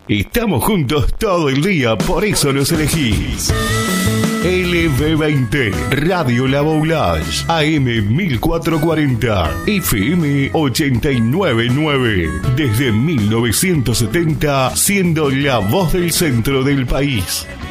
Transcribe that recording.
Estamos juntos todo el día, por eso nos elegís. LB20, Radio La Boulage, AM 1440, FM 899. Desde 1970, siendo la voz del centro del país.